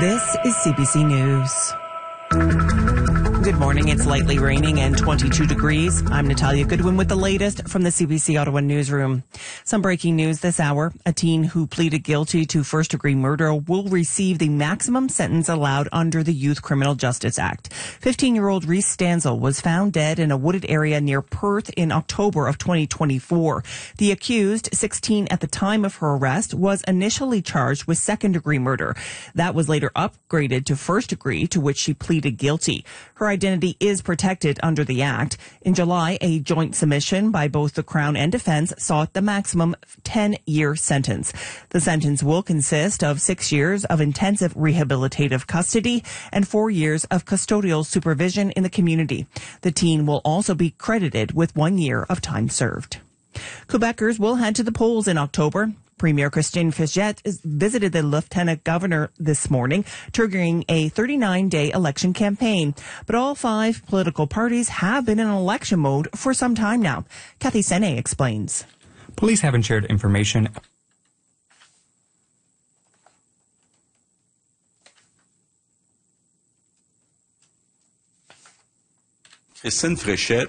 This is CBC News. Good morning. It's lightly raining and 22 degrees. I'm Natalia Goodwin with the latest from the CBC Ottawa newsroom. Some breaking news this hour. A teen who pleaded guilty to first-degree murder will receive the maximum sentence allowed under the Youth Criminal Justice Act. 15-year-old Reese Stanzel was found dead in a wooded area near Perth in October of 2024. The accused, 16 at the time of her arrest, was initially charged with second-degree murder. That was later upgraded to first-degree, to which she pleaded guilty. Her identity is protected under the Act. In July, a joint submission by both the Crown and Defence sought the maximum 10-year sentence. The sentence will consist of 6 years of intensive rehabilitative custody and 4 years of custodial supervision in the community. The teen will also be credited with 1 year of time served. Quebecers will head to the polls in October. Premier Christine Fichette visited the Lieutenant Governor this morning, triggering a 39-day election campaign. But all 5 political parties have been in election mode for some time now. Kathy Sene explains. Police haven't shared information. Christine Fichette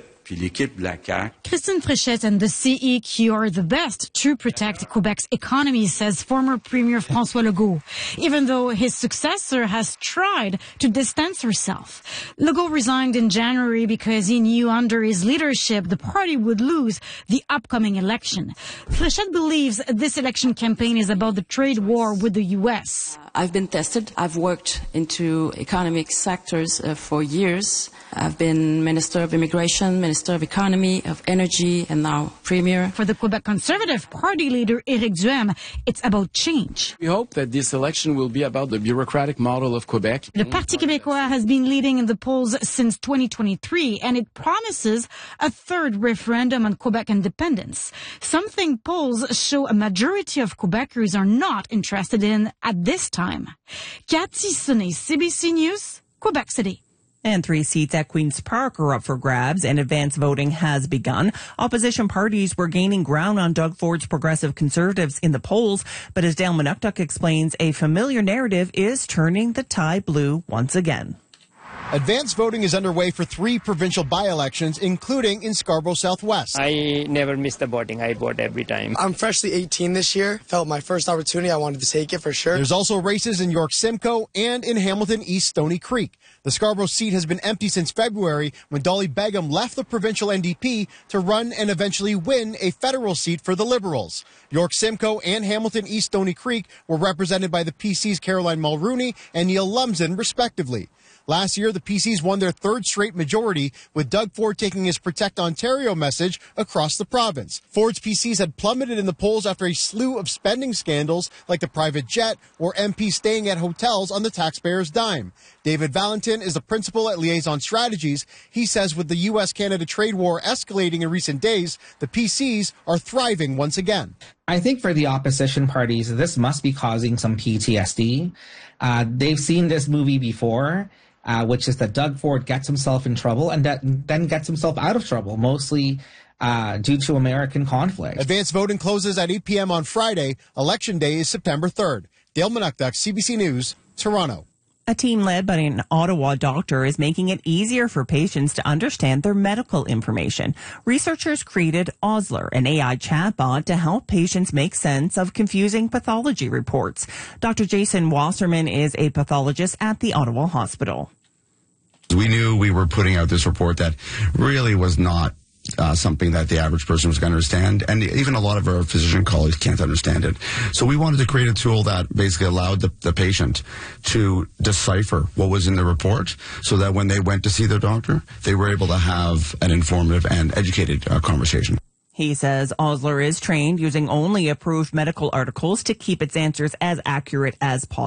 Christine Fichette and the CEQ are the best to protect Quebec's economy, says former Premier François Legault, even though his successor has tried to distance herself. Legault resigned in January because he knew under his leadership the party would lose the upcoming election. Fichette believes this election campaign is about the trade war with the U.S. I've been tested. I've worked into economic sectors for years. I've been Minister of Immigration, Minister of Economy, of Energy, and now Premier. For the Quebec Conservative Party leader, Éric Duhaime, it's about change. We hope that this election will be about the bureaucratic model of Quebec. The Parti Québécois has been leading in the polls since 2023, and it promises a third referendum on Quebec independence, something polls show a majority of Quebecers are not interested in at this time. Cathy Sene, CBC News, Quebec City. And 3 seats at Queen's Park are up for grabs, and advance voting has begun. Opposition parties were gaining ground on Doug Ford's Progressive Conservatives in the polls, but as Dale Manuktuk explains, a familiar narrative is turning the tide blue once again. Advance voting is underway for 3 provincial by-elections, including in Scarborough Southwest. I never miss the voting. I vote every time. I'm freshly 18 this year. Felt my first opportunity. I wanted to take it for sure. There's also races in York Simcoe and in Hamilton East Stony Creek. The Scarborough seat has been empty since February when Dolly Begum left the provincial NDP to run and eventually win a federal seat for the Liberals. York Simcoe and Hamilton East Stony Creek were represented by the PC's Caroline Mulrooney and Neil Lumsden, respectively. Last year, the PCs won their 3rd straight majority, with Doug Ford taking his Protect Ontario message across the province. Ford's PCs had plummeted in the polls after a slew of spending scandals like the private jet or MPs staying at hotels on the taxpayers' dime. David Valentin is the principal at Liaison Strategies. He says with the U.S.-Canada trade war escalating in recent days, the PCs are thriving once again. I think for the opposition parties, this must be causing some PTSD. They've seen this movie before. Which is that Doug Ford gets himself in trouble and then gets himself out of trouble, mostly due to American conflict. Advance voting closes at 8 p.m. on Friday. Election Day is September 3rd. Dale Manuktuk, CBC News, Toronto. A team led by an Ottawa doctor is making it easier for patients to understand their medical information. Researchers created Osler, an AI chatbot, to help patients make sense of confusing pathology reports. Dr. Jason Wasserman is a pathologist at the Ottawa Hospital. We knew we were putting out this report that really was not something that the average person was going to understand, and even a lot of our physician colleagues can't understand it. So we wanted to create a tool that basically allowed the patient to decipher what was in the report so that when they went to see their doctor, they were able to have an informative and educated conversation. He says Osler is trained using only approved medical articles to keep its answers as accurate as possible.